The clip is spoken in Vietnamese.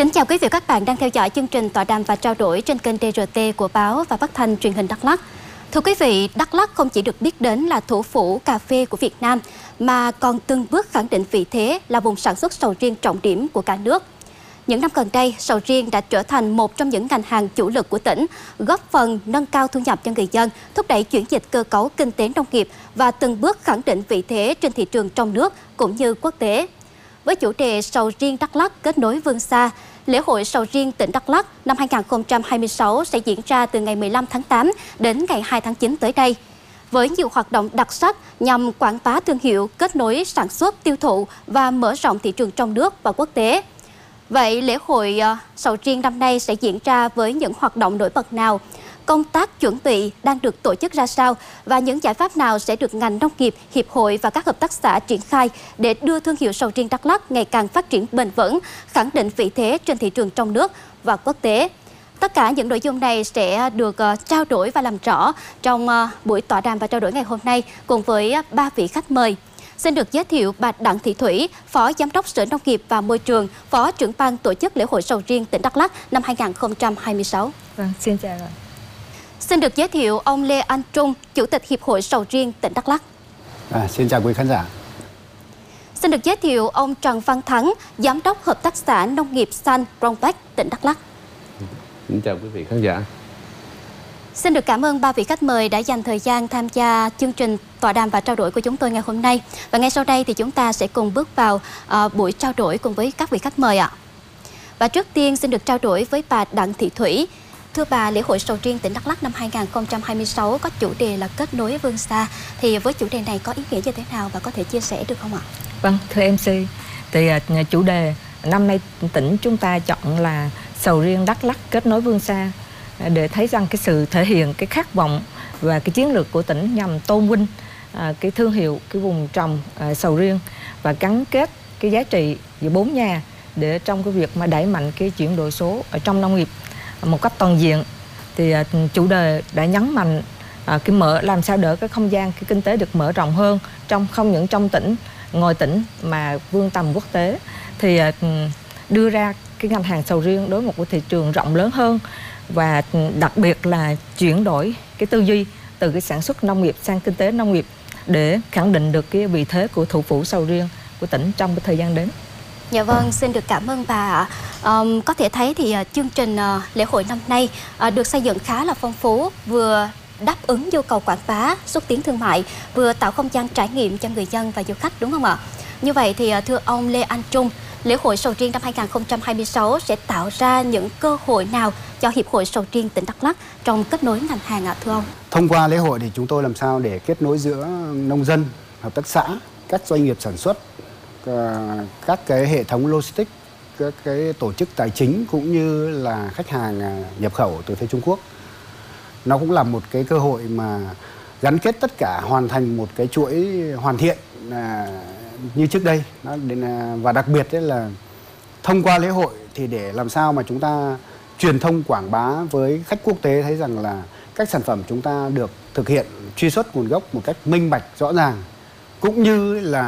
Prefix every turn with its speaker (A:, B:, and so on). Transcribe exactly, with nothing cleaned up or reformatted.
A: Kính chào quý vị và các bạn đang theo dõi chương trình tọa đàm và trao đổi trên kênh đê rờ tê của báo và phát thanh truyền hình Đắk Lắk. Thưa quý vị, Đắk Lắk không chỉ được biết đến là thủ phủ cà phê của Việt Nam, mà còn từng bước khẳng định vị thế là vùng sản xuất sầu riêng trọng điểm của cả nước. Những năm gần đây, sầu riêng đã trở thành một trong những ngành hàng chủ lực của tỉnh, góp phần nâng cao thu nhập cho người dân, thúc đẩy chuyển dịch cơ cấu kinh tế nông nghiệp và từng bước khẳng định vị thế trên thị trường trong nước cũng như quốc tế. Với chủ đề Sầu riêng Đắk Lắk kết nối vươn xa, lễ hội sầu riêng tỉnh Đắk Lắk năm hai nghìn không trăm hai mươi sáu sẽ diễn ra từ ngày mười lăm tháng tám đến ngày hai tháng chín tới đây. Với nhiều hoạt động đặc sắc nhằm quảng bá thương hiệu, kết nối sản xuất, tiêu thụ và mở rộng thị trường trong nước và quốc tế. Vậy lễ hội uh, sầu riêng năm nay sẽ diễn ra với những hoạt động nổi bật nào? Công tác chuẩn bị đang được tổ chức ra sao và những giải pháp nào sẽ được ngành nông nghiệp, hiệp hội và các hợp tác xã triển khai để đưa thương hiệu sầu riêng Đắk Lắk ngày càng phát triển bền vững, khẳng định vị thế trên thị trường trong nước và quốc tế? Tất cả những nội dung này sẽ được uh, trao đổi và làm rõ trong uh, buổi tọa đàm và trao đổi ngày hôm nay cùng với uh, ba vị khách mời. Xin được giới thiệu bà Đặng Thị Thủy, Phó Giám đốc Sở Nông nghiệp và Môi trường, Phó trưởng ban tổ chức lễ hội sầu riêng tỉnh Đắk Lắk năm hai nghìn không trăm hai mươi sáu.
B: Vâng, xin chào rồi.
A: Xin được giới thiệu ông Lê Anh Trung, Chủ tịch Hiệp hội Sầu riêng tỉnh Đắk Lắk.
C: À, xin chào quý khán giả.
A: Xin được giới thiệu ông Trần Văn Thắng, Giám đốc Hợp tác xã Nông nghiệp xanh Brombeck, tỉnh Đắk Lắk.
D: Xin chào quý vị khán giả.
A: Xin được cảm ơn ba vị khách mời đã dành thời gian tham gia chương trình tọa đàm và trao đổi của chúng tôi ngày hôm nay. Và ngay sau đây thì chúng ta sẽ cùng bước vào uh, buổi trao đổi cùng với các vị khách mời ạ. Và trước tiên xin được trao đổi với bà Đặng Thị Thủy. Thưa bà, lễ hội sầu riêng tỉnh Đắk Lắk năm hai nghìn không trăm hai mươi sáu có chủ đề là kết nối vươn xa. Thì với chủ đề này có ý nghĩa như thế nào và có thể chia sẻ được không ạ?
B: Vâng, thưa em xê, thì uh, chủ đề năm nay tỉnh chúng ta chọn là sầu riêng Đắk Lắk kết nối vươn xa, để thấy rằng cái sự thể hiện cái khát vọng và cái chiến lược của tỉnh nhằm tôn vinh à, cái thương hiệu cái vùng trồng à, sầu riêng và gắn kết cái giá trị giữa bốn nhà để trong cái việc mà đẩy mạnh cái chuyển đổi số ở trong nông nghiệp một cách toàn diện. Thì à, chủ đề đã nhấn mạnh à, cái mở làm sao đỡ cái không gian cái kinh tế được mở rộng hơn, trong không những trong tỉnh, ngoài tỉnh mà vươn tầm quốc tế. Thì à, đưa ra cái ngành hàng sầu riêng đối với một cái thị trường rộng lớn hơn, và đặc biệt là chuyển đổi cái tư duy từ cái sản xuất nông nghiệp sang kinh tế nông nghiệp để khẳng định được cái vị thế của thủ phủ sầu riêng của tỉnh trong cái thời gian đến.
A: Dạ vâng, xin được cảm ơn bà ạ. Um, có thể thấy thì uh, chương trình uh, lễ hội năm nay uh, được xây dựng khá là phong phú, vừa đáp ứng nhu cầu quảng bá, xúc tiến thương mại, vừa tạo không gian trải nghiệm cho người dân và du khách, đúng không ạ? Như vậy thì uh, thưa ông Lê Anh Trung, lễ hội sầu riêng năm hai nghìn không trăm hai mươi sáu sẽ tạo ra những cơ hội nào cho Hiệp hội Sầu riêng tỉnh Đắk Lắk trong kết nối ngành hàng ạ, thưa ông?
C: Thông qua lễ hội thì chúng tôi làm sao để kết nối giữa nông dân, hợp tác xã, các doanh nghiệp sản xuất, các cái hệ thống logistics, các cái tổ chức tài chính cũng như là khách hàng nhập khẩu từ phía Trung Quốc. Nó cũng là một cái cơ hội mà gắn kết tất cả, hoàn thành một cái chuỗi hoàn thiện như trước đây. Và đặc biệt là thông qua lễ hội thì để làm sao mà chúng ta truyền thông quảng bá với khách quốc tế thấy rằng là các sản phẩm chúng ta được thực hiện truy xuất nguồn gốc một cách minh bạch, rõ ràng, cũng như là